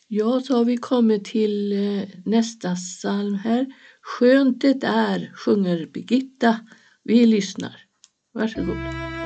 Ja, så har vi kommit till nästa psalm här. Skönt det är, sjunger Birgitta. Vi lyssnar. Varsågod.